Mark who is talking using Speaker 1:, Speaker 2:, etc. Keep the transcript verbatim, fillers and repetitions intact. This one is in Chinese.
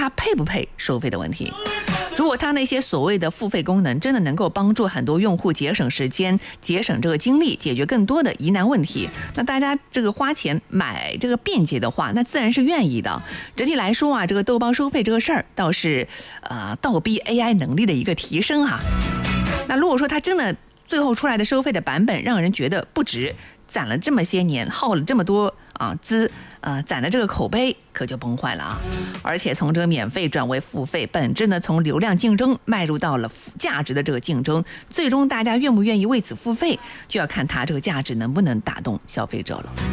Speaker 1: 它配不配收费的问题。如果它那些所谓的付费功能真的能够帮助很多用户节省时间、节省这个精力，解决更多的疑难问题，那大家这个花钱买这个便捷的话，那自然是愿意的。整体来说啊，这个豆包收费这个事儿倒是呃倒逼 A I 能力的一个提升啊。那如果说它真的最后出来的收费的版本让人觉得不值，攒了这么些年，耗了这么多啊资，呃，攒的这个口碑可就崩坏了啊！而且从这个免费转为付费，本质呢从流量竞争迈入到了价值的这个竞争，最终大家愿不愿意为此付费，就要看它这个价值能不能打动消费者了。